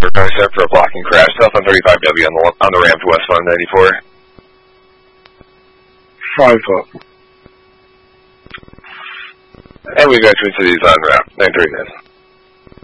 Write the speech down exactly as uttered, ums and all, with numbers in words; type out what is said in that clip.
We're going to set for a blocking crash. South on thirty-five W on the on the ramp to westbound ninety-four. Five up. And we've got Twin Cities on ramp nine thirty-nine.